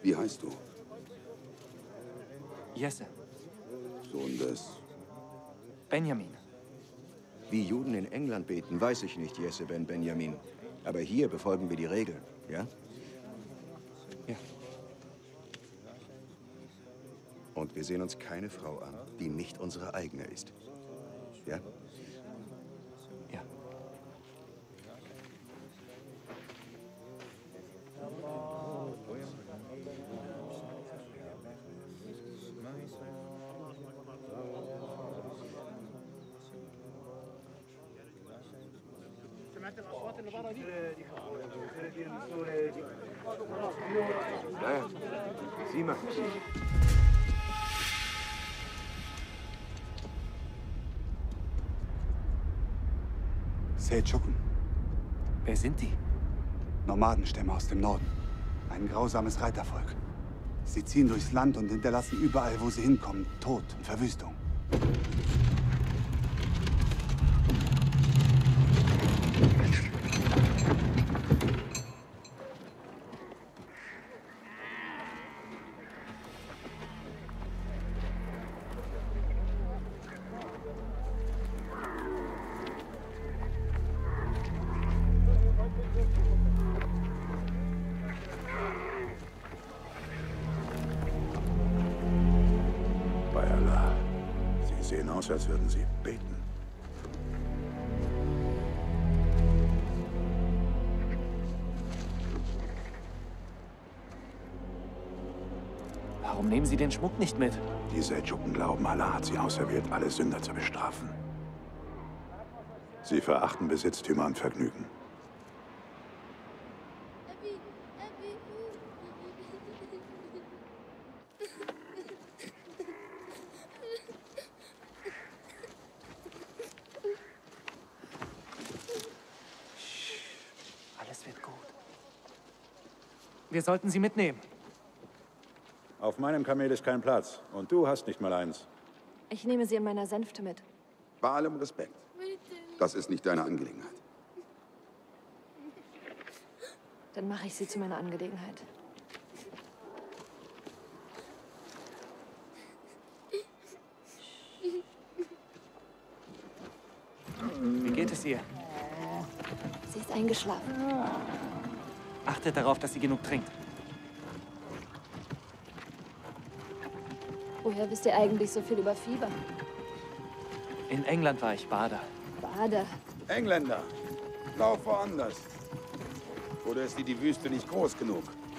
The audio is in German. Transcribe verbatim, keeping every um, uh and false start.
Wie heißt du? Jesse. Sohn des... Benjamin. Wie Juden in England beten, weiß ich nicht, Jesse ben Benjamin. Aber hier befolgen wir die Regeln, ja? Ja. Und wir sehen uns keine Frau an, die nicht unsere eigene ist. Ja? Ja. Ja, ja. Sieh mal. Seldschuken. Wer sind die? Nomadenstämme aus dem Norden. Ein grausames Reitervolk. Sie ziehen durchs Land und hinterlassen überall, wo sie hinkommen, Tod und Verwüstung. Bei Allah. Sie sehen aus, als würden sie beten. Warum nehmen Sie den Schmuck nicht mit? Die Seldschuken glauben, Allah hat sie auserwählt, alle Sünder zu bestrafen. Sie verachten Besitztümer und Vergnügen. Alles wird gut. Wir sollten sie mitnehmen. Auf meinem Kamel ist kein Platz. Und du hast nicht mal eins. Ich nehme sie in meiner Sänfte mit. Bei allem Respekt. Das ist nicht deine Angelegenheit. Dann mache ich sie zu meiner Angelegenheit. Wie geht es ihr? Sie ist eingeschlafen. Achtet darauf, dass sie genug trinkt. Woher wisst ihr eigentlich so viel über Fieber? In England war ich Bader. Bader. Engländer, lauf woanders. Oder ist dir die Wüste nicht groß genug?